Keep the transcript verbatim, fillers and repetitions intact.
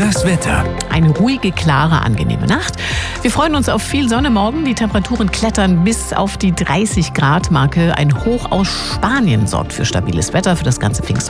Das Wetter. Eine ruhige, klare, angenehme Nacht. Wir freuen uns auf viel Sonne morgen. Die Temperaturen klettern bis auf die dreißig Grad Marke. Ein Hoch aus Spanien sorgt für stabiles Wetter für das ganze Pfingst.